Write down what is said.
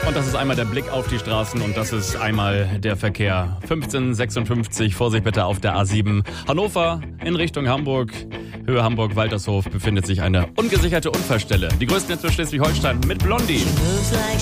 Und das ist einmal der Blick auf die Straßen und das ist einmal der Verkehr. 1556, Vorsicht bitte auf der A7 Hannover in Richtung Hamburg. Höhe Hamburg-Waltershof befindet sich eine ungesicherte Unfallstelle. Die größten jetzt für Schleswig-Holstein mit Blondie.